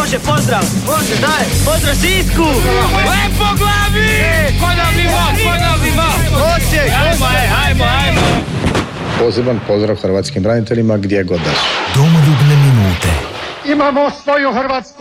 Može, pozdrav! Može, daj! Pozdrav Sisku! Lepo glavi! Ponavljimo! Osijek! Hajmo! Poseban pozdrav hrvatskim braniteljima gdje god da su. Domoljubne minute. Imamo svoju Hrvatsku!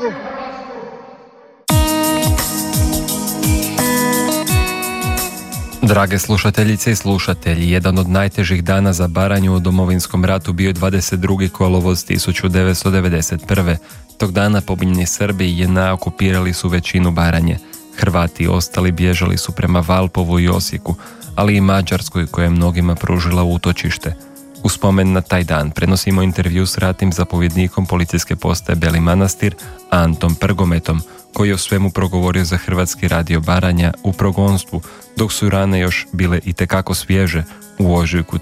Drage slušateljice i slušatelji, jedan od najtežih dana za Baranju u Domovinskom ratu bio je 22. kolovoz 1991. Tog dana pobunjeni Srbi i JNA okupirali su većinu Baranje. Hrvati i ostali bježali su prema Valpovu i Osijeku, ali i Mađarskoj koja je mnogima pružila utočište. U spomen na taj dan prenosimo intervju s ratnim zapovjednikom policijske postaje Beli Manastir, Antom Prgometom, koji je o svemu progovorio za Hrvatski radio Baranja u progonstvu, dok su rane još bile itekako svježe u ožujku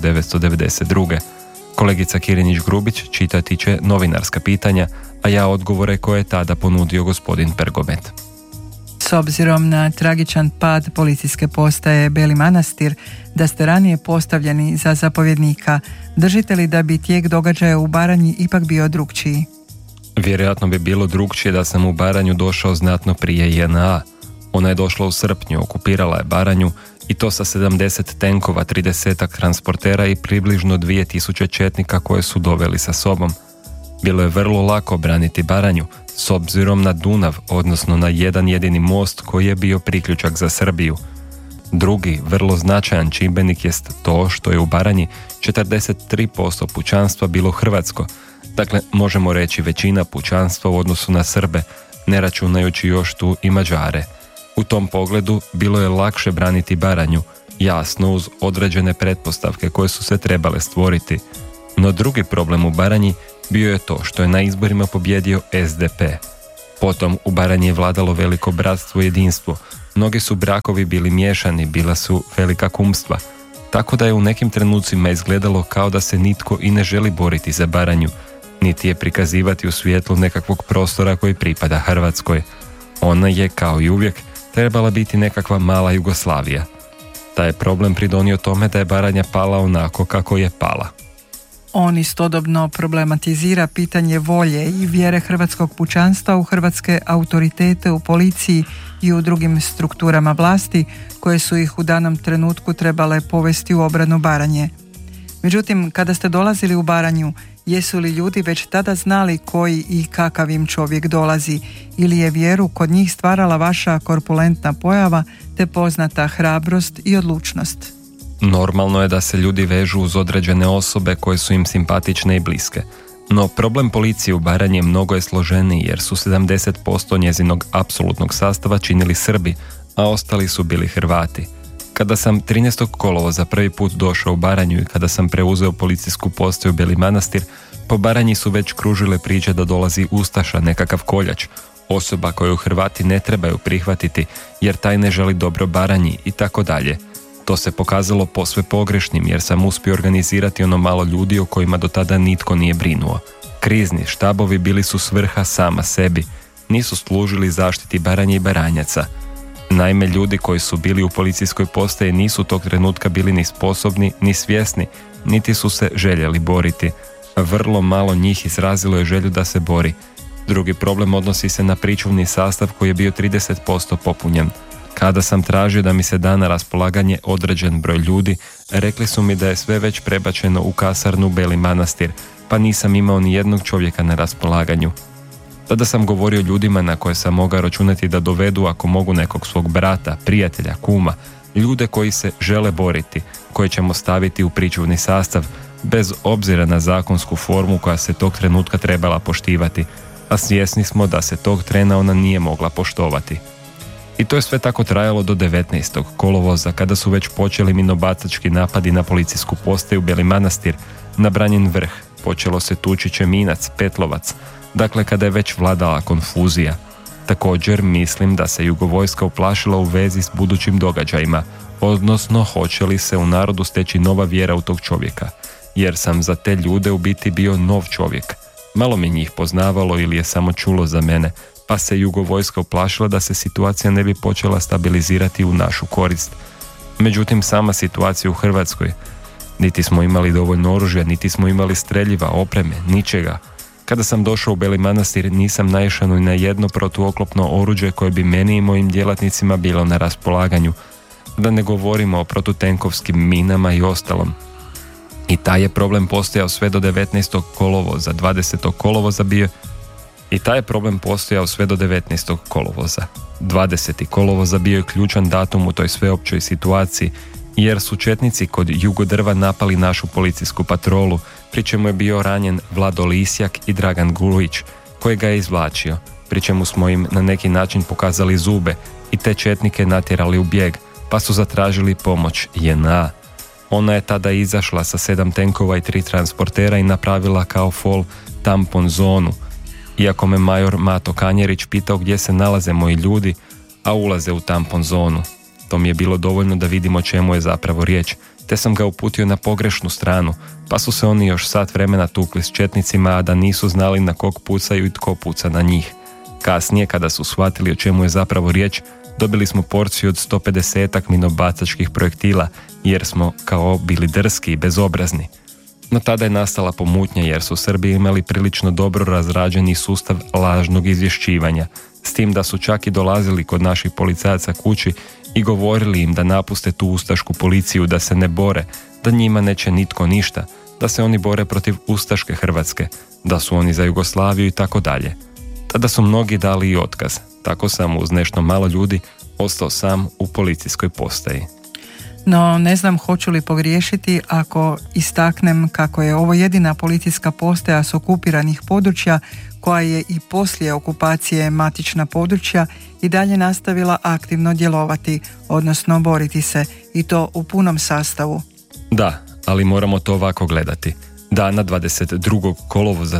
1992. Kolegica Kirinić-Grubić čitati će novinarska pitanja, a ja odgovore koje je tada ponudio gospodin Prgomet. S obzirom na tragičan pad policijske postaje Beli Manastir, da ste ranije postavljeni za zapovjednika, držite li da bi tijek događaja u Baranji ipak bio drukčiji? Vjerojatno bi bilo drukčije da sam u Baranju došao znatno prije JNA. Ona je došla u srpnju, okupirala je Baranju i to sa 70 tenkova, 30 transportera i približno 2000 četnika koje su doveli sa sobom. Bilo je vrlo lako braniti Baranju, s obzirom na Dunav, odnosno na jedan jedini most koji je bio priključak za Srbiju. Drugi, vrlo značajan čimbenik jest to što je u Baranji 43% pučanstva bilo hrvatsko, dakle možemo reći većina pučanstva u odnosu na Srbe, ne računajući još tu i Mađare. U tom pogledu bilo je lakše braniti Baranju, jasno uz određene pretpostavke koje su se trebale stvoriti. No drugi problem u Baranji bio je to što je na izborima pobjedio SDP. Potom u Baranji je vladalo veliko bratstvo i jedinstvo. Mnogi su brakovi bili miješani, bila su velika kumstva. Tako da je u nekim trenucima izgledalo kao da se nitko i ne želi boriti za Baranju, niti je prikazivati u svjetlu nekakvog prostora koji pripada Hrvatskoj. Ona je, kao i uvijek, trebala biti nekakva mala Jugoslavija. Taj je problem pridonio tome da je Baranja pala onako kako je pala. On istodobno problematizira pitanje volje i vjere hrvatskog pučanstva u hrvatske autoritete u policiji i u drugim strukturama vlasti koje su ih u danom trenutku trebale povesti u obranu Baranje. Međutim, kada ste dolazili u Baranju, jesu li ljudi već tada znali koji i kakav im čovjek dolazi, ili je vjeru kod njih stvarala vaša korpulentna pojava te poznata hrabrost i odlučnost? Normalno je da se ljudi vežu uz određene osobe koje su im simpatične i bliske. No problem policije u Baranji mnogo je složeniji jer su 70% njezinog apsolutnog sastava činili Srbi, a ostali su bili Hrvati. Kada sam 13. kolovoza prvi put došao u Baranju i kada sam preuzeo policijsku postaju Beli Manastir, po Baranji su već kružile priče da dolazi ustaša, nekakav koljač, osoba koju Hrvati ne trebaju prihvatiti jer taj ne želi dobro Baranji i tako dalje. To se pokazalo posve pogrešnim jer sam uspio organizirati ono malo ljudi o kojima do tada nitko nije brinuo. Krizni štabovi bili su svrha sama sebi, nisu služili zaštiti Baranje i Baranjaca. Naime, ljudi koji su bili u policijskoj postaji nisu tog trenutka bili ni sposobni, ni svjesni, niti su se željeli boriti. Vrlo malo njih izrazilo je želju da se bori. Drugi problem odnosi se na pričuvni sastav koji je bio 30% popunjen. Kada sam tražio da mi se da na raspolaganje određen broj ljudi, rekli su mi da je sve već prebačeno u kasarnu Beli Manastir, pa nisam imao ni jednog čovjeka na raspolaganju. Tada sam govorio ljudima na koje sam mogao računati da dovedu ako mogu nekog svog brata, prijatelja, kuma, ljude koji se žele boriti, koje ćemo staviti u pričuvni sastav, bez obzira na zakonsku formu koja se tog trenutka trebala poštivati, a svjesni smo da se tog trena ona nije mogla poštovati. I to je sve tako trajalo do 19. kolovoza kada su već počeli minobacački napadi na policijsku postaju Beli Manastir, na Branjin vrh, počelo se tući Čeminac, Petlovac, dakle kada je već vladala konfuzija. Također mislim da se Jugovojska uplašila u vezi s budućim događajima, odnosno hoće li se u narodu steći nova vjera u tog čovjeka, jer sam za te ljude u biti bio nov čovjek. Malo mi njih poznavalo ili je samo čulo za mene, pa se Jugovojska uplašila da se situacija ne bi počela stabilizirati u našu korist. Međutim, sama situacija u Hrvatskoj, niti smo imali dovoljno oružja, niti smo imali streljiva, opreme, ničega. Kada sam došao u Beli Manastir nisam naišao ni na jedno protuoklopno oruđe koje bi meni i mojim djelatnicima bilo na raspolaganju, da ne govorimo o protutenkovskim minama i ostalom. I taj je problem postojao sve do 19. kolovoza, 20. kolovoza bio I taj je problem postojao sve do 19. kolovoza. 20. kolovoza bio je ključan datum u toj sveopćoj situaciji, jer su četnici kod Jugodrva napali našu policijsku patrolu, pri čemu je bio ranjen Vlado Lisjak i Dragan Gulić, koji ga je izvlačio, pri čemu smo im na neki način pokazali zube i te četnike natjerali u bijeg, pa su zatražili pomoć JNA. Ona je tada izašla sa 7 tenkova i 3 transportera i napravila kao fol tampon zonu. Iako me major Mato Kanjerić pitao gdje se nalaze moji ljudi, a ulaze u tampon zonu. To mi je bilo dovoljno da vidimo čemu je zapravo riječ, te sam ga uputio na pogrešnu stranu, pa su se oni još sat vremena tukli s četnicima, a da nisu znali na kog pucaju i tko puca na njih. Kasnije, kada su shvatili o čemu je zapravo riječ, dobili smo porciju od 150 minobacačkih projektila, jer smo kao bili drski i bezobrazni. No tada je nastala pomutnja jer su Srbi imali prilično dobro razrađeni sustav lažnog izvješćivanja, s tim da su čak i dolazili kod naših policajaca kući i govorili im da napuste tu ustašku policiju, da se ne bore, da njima neće nitko ništa, da se oni bore protiv ustaške Hrvatske, da su oni za Jugoslaviju i tako dalje. Tada su mnogi dali i otkaz, tako sam uz nešto malo ljudi ostao sam u policijskoj postaji. No, ne znam hoću li pogriješiti ako istaknem kako je ovo jedina policijska postaja s okupiranih područja koja je i poslije okupacije matična područja i dalje nastavila aktivno djelovati, odnosno boriti se, i to u punom sastavu. Da, ali moramo to ovako gledati. Dana 22. kolovoza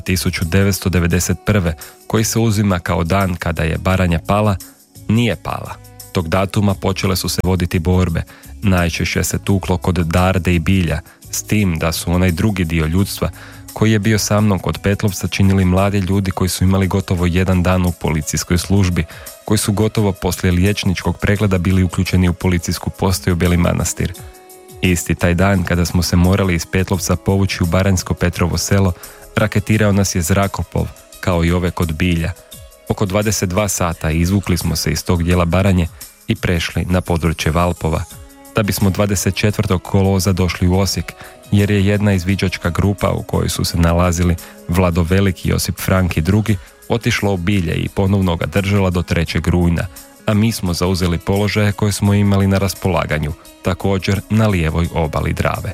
1991. koji se uzima kao dan kada je Baranja pala, nije pala. Tog datuma počele su se voditi borbe, najčešće se tuklo kod Darde i Bilja, s tim da su onaj drugi dio ljudstva koji je bio sa mnom kod Petlovca činili mladi ljudi koji su imali gotovo 1 dan u policijskoj službi, koji su gotovo poslije liječničkog pregleda bili uključeni u policijsku postaju Beli Manastir. Isti taj dan kada smo se morali iz Petlovca povući u Baranjsko Petrovo selo, raketirao nas je zrakoplov, kao i ove kod Bilja. Oko 22 sata izvukli smo se iz tog dijela Baranje i prešli na područje Valpova, da bismo 24. kolovoza došli u Osijek, jer je jedna izviđačka grupa u kojoj su se nalazili Vlado Veliki, Josip Frank i drugi otišla u Bilje i ponovno ga držala do 3. rujna, a mi smo zauzeli položaje koje smo imali na raspolaganju, također na lijevoj obali Drave.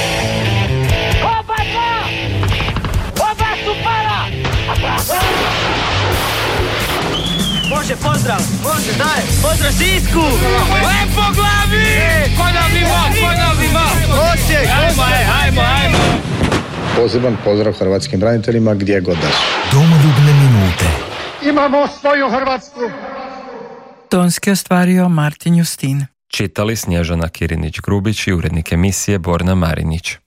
Može, pozdrav! Može, daj! Pozdrav Sisku! Lepo glavi! Ko nam ima? Osijek! Ajmo! Poseban pozdrav hrvatskim braniteljima gdje god da su. Domoljubne minute. Imamo svoju Hrvatsku. Tonski ostvario Martin Justin. Čitali Snježana Kirinić-Grubić i urednik emisije Borna Marinić.